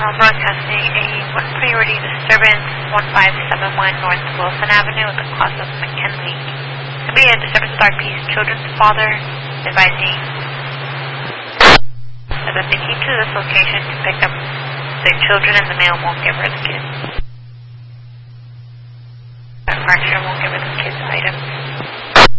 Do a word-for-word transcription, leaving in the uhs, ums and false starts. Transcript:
uh, broadcasting a one priority disturbance, one five seven one North Wilson Avenue at the cross of McKinley. To be a disturbance with our Peace Children's father, advising that they came to this location to pick up their children and the male won't give her the kids.